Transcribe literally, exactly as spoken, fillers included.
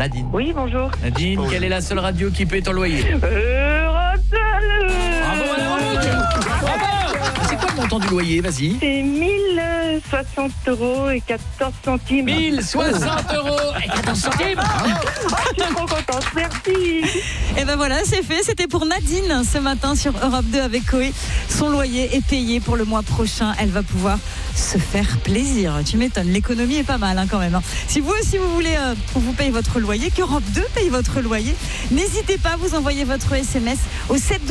Nadine. Oui, bonjour. Nadine, Oh. quelle est la seule radio qui paye ton loyer? Europe deux. Bravo, madame. Bravo. C'est quoi le montant du loyer? Vas-y. C'est mille soixante euros et quatorze centimes. mille soixante euros et quatorze centimes. Je suis trop contente, merci. Et ben voilà, c'est fait. C'était pour Nadine ce matin sur Europe deux avec Coé. Son loyer est payé pour le mois prochain. Elle va pouvoir se faire plaisir. Tu m'étonnes, l'économie est pas mal hein, quand même. Hein. Si vous aussi vous voulez euh, qu'on vous paye votre loyer, qu'Europe deux paye votre loyer, n'hésitez pas, vous envoyez votre S M S au sept